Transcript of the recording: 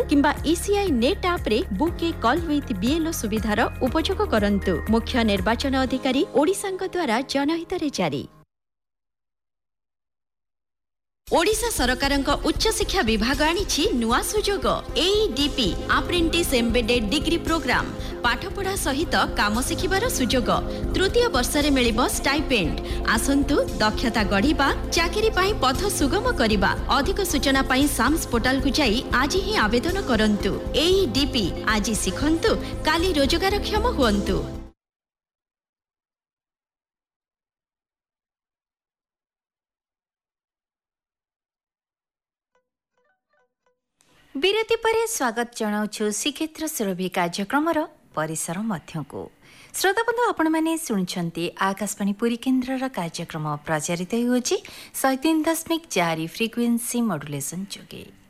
किंबा ECI net app रे book A call with BLO सुविधार उपयोग करंतु। मुख्य निर्वाचन अधिकारी ओडिशांक द्वारा जनहित रे जारी। ओडिशा सरकारक उच्च शिक्षा विभाग आनिछि नुआ सुजोग AEDP apprentice embedded degree programme. पाठपढ़ा सहित काम शिखिबार सुजोग। तृतीय वर्ष रे मिलिबो स्टाइपेंड। आसंतु दक्षता गढ़िबा चाकरी पाई पथ सुगम करिबा। अधिक सूचना पाई साम्स पोर्टल को जाई आज ही आवेदन करंतु। AEDP आज सिखंतु काली रोजगारक्षम हुअन्तु। विरति परे स्वागत जनाउछु श्रीक्षेत्र सुरभि कार्यक्रमर परिसर मध्यको। श्रोता बंधु आपण माने सुनिछंती आकाशवाणी पुरी केन्द्रर कार्यक्रम प्रचारित होउछि 103.4 फ्रिक्वेन्सी मॉड्युलेशन जोगे।